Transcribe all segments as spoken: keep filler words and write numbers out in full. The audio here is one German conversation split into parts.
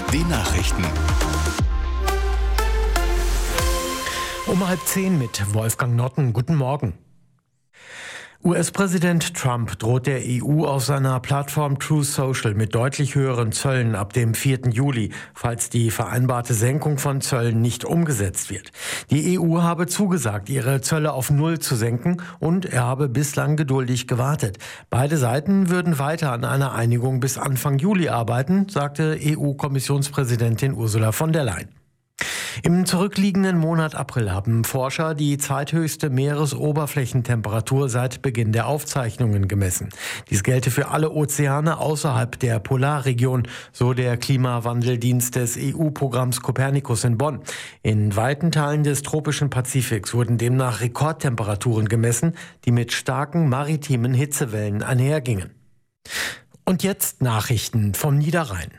Die Nachrichten. Um halb zehn mit Wolfgang Notten. Guten Morgen. U S-Präsident Trump droht der E U auf seiner Plattform Truth Social mit deutlich höheren Zöllen ab dem vierten Juli, falls die vereinbarte Senkung von Zöllen nicht umgesetzt wird. Die E U habe zugesagt, ihre Zölle auf Null zu senken, und er habe bislang geduldig gewartet. Beide Seiten würden weiter an einer Einigung bis Anfang Juli arbeiten, sagte E U-Kommissionspräsidentin Ursula von der Leyen. Im zurückliegenden Monat April haben Forscher die zweithöchste Meeresoberflächentemperatur seit Beginn der Aufzeichnungen gemessen. Dies gelte für alle Ozeane außerhalb der Polarregion, so der Klimawandeldienst des E U-Programms Copernicus in Bonn. In weiten Teilen des tropischen Pazifiks wurden demnach Rekordtemperaturen gemessen, die mit starken maritimen Hitzewellen einhergingen. Und jetzt Nachrichten vom Niederrhein.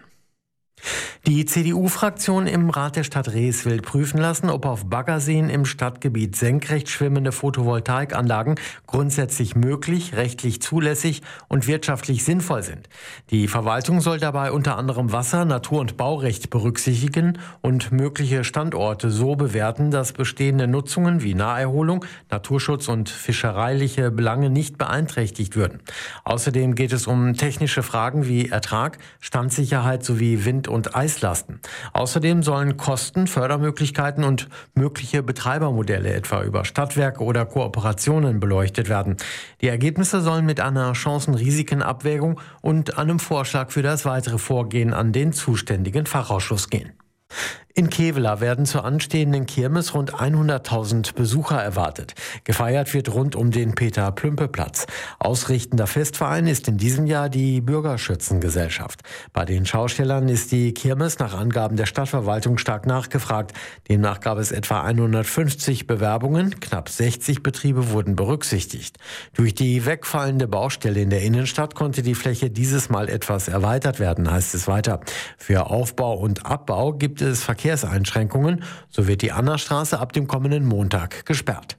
Die C D U-Fraktion im Rat der Stadt Rees will prüfen lassen, ob auf Baggerseen im Stadtgebiet senkrecht schwimmende Photovoltaikanlagen grundsätzlich möglich, rechtlich zulässig und wirtschaftlich sinnvoll sind. Die Verwaltung soll dabei unter anderem Wasser-, Natur- und Baurecht berücksichtigen und mögliche Standorte so bewerten, dass bestehende Nutzungen wie Naherholung, Naturschutz und fischereiliche Belange nicht beeinträchtigt würden. Außerdem geht es um technische Fragen wie Ertrag, Standsicherheit sowie Wind- und Eislasten. Außerdem sollen Kosten, Fördermöglichkeiten und mögliche Betreibermodelle etwa über Stadtwerke oder Kooperationen beleuchtet werden. Die Ergebnisse sollen mit einer Chancen-Risiken-Abwägung und einem Vorschlag für das weitere Vorgehen an den zuständigen Fachausschuss gehen. In Kevela werden zur anstehenden Kirmes rund hunderttausend Besucher erwartet. Gefeiert wird rund um den Peter-Plümpe-Platz. Ausrichtender Festverein ist in diesem Jahr die Bürgerschützengesellschaft. Bei den Schaustellern ist die Kirmes nach Angaben der Stadtverwaltung stark nachgefragt. Demnach gab es etwa hundertfünfzig Bewerbungen, knapp sechzig Betriebe wurden berücksichtigt. Durch die wegfallende Baustelle in der Innenstadt konnte die Fläche dieses Mal etwas erweitert werden, heißt es weiter. Für Aufbau und Abbau gibt es Verkehrseinschränkungen, so wird die Annastraße ab dem kommenden Montag gesperrt.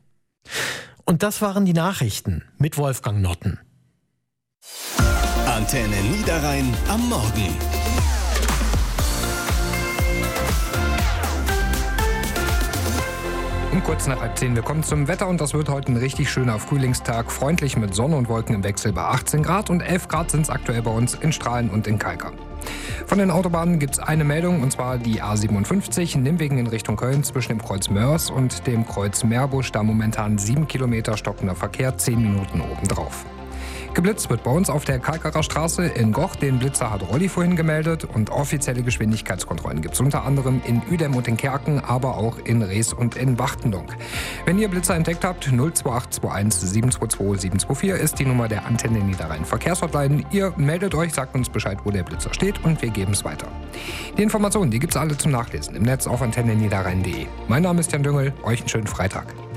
Und das waren die Nachrichten mit Wolfgang Notten. Antenne Niederrhein am Morgen. Um kurz nach halb zehn, wir kommen zum Wetter, und das wird heute ein richtig schöner Frühlingstag. Freundlich mit Sonne und Wolken im Wechsel bei achtzehn Grad, und elf Grad sind es aktuell bei uns in Strahlen und in Kalkar. Von den Autobahnen gibt es eine Meldung, und zwar die A siebenundfünfzig, Nimwegen in Richtung Köln zwischen dem Kreuz Mörs und dem Kreuz Meerbusch. Da momentan sieben Kilometer stockender Verkehr, zehn Minuten obendrauf. Geblitzt wird bei uns auf der Kalkarer Straße in Goch. Den Blitzer hat Rolli vorhin gemeldet, und offizielle Geschwindigkeitskontrollen gibt es unter anderem in Uedem und in Kerken, aber auch in Rees und in Wachtendonk. Wenn ihr Blitzer entdeckt habt, null zwei acht zwei eins sieben zwei zwei sieben zwei vier ist die Nummer der Antenne Niederrhein Verkehrshotline. Ihr meldet euch, sagt uns Bescheid, wo der Blitzer steht, und wir geben es weiter. Die Informationen, die gibt es alle zum Nachlesen im Netz auf antenne niederrhein punkt de. Mein Name ist Jan Düngel, euch einen schönen Freitag.